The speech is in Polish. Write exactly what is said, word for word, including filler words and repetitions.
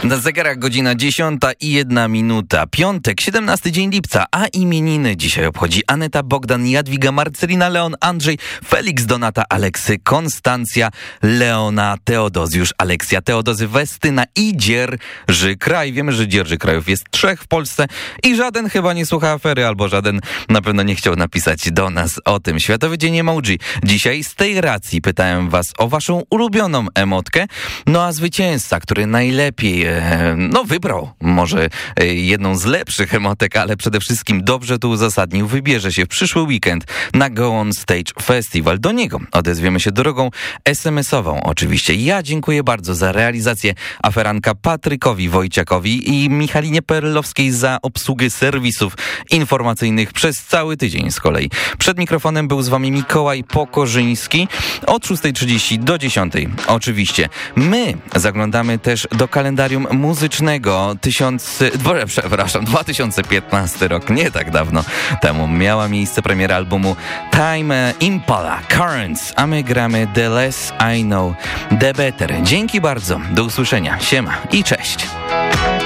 Na zegarach godzina dziesiąta i jedna minuta. Piątek, siedemnasty dzień lipca, a imieniny dzisiaj obchodzi Aneta, Bogdan, Jadwiga, Marcelina, Leon, Andrzej, Felix, Donata, Aleksy, Konstancja, Leona, Teodozjusz, Aleksja, Teodozy, Westyna i Dzierży Kraj. Wiemy, że Dzierży Krajów jest trzech w Polsce i żaden chyba nie słucha afery, albo żaden na pewno nie chciał napisać do nas o tym. Światowy Dzień Emoji. Dzisiaj z tej racji pytałem was o waszą ulubioną emotkę, no a zwycięzca, który najlepiej no wybrał może jedną z lepszych emotek, ale przede wszystkim dobrze to uzasadnił, wybierze się w przyszły weekend na Go On Stage Festival. Do niego odezwiemy się drogą es em esową oczywiście. Ja dziękuję bardzo za realizację aferanka Patrykowi Wojciakowi i Michalinie Perlowskiej za obsługę serwisów informacyjnych przez cały tydzień z kolei. Przed mikrofonem był z wami Mikołaj Pokorzyński od szóstej trzydzieści do dziesiątej. Oczywiście. My zaglądamy też do kalendarium muzycznego tysiąc, przepraszam, dwa tysiące piętnasty rok, nie tak dawno temu miała miejsce premiera albumu Time Impala Currents, a my gramy The Less I Know The Better. Dzięki bardzo, do usłyszenia, siema i cześć.